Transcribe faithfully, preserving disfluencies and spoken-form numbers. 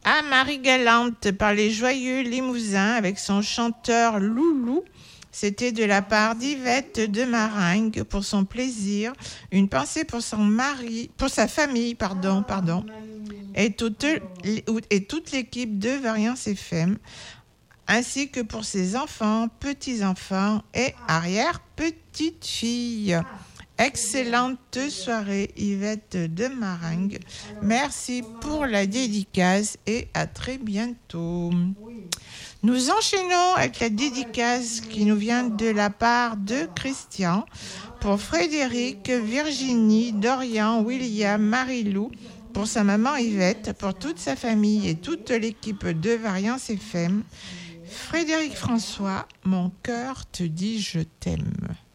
À Marie-Galante par les Joyeux Limousins avec son chanteur Loulou. C'était de la part d'Yvette de Maringue pour son plaisir. Une pensée pour son mari, pour sa famille, pardon, pardon. Et toute, et toute l'équipe de Variance F M, ainsi que pour ses enfants, petits-enfants et arrière-petites-filles. Excellente soirée, Yvette de Maringue. Merci pour la dédicace et à très bientôt. Nous enchaînons avec la dédicace qui nous vient de la part de Christian pour Frédéric, Virginie, Dorian, William, Marie-Lou, pour sa maman Yvette, pour toute sa famille et toute l'équipe de Variance F M. Frédéric François, mon cœur te dit je t'aime.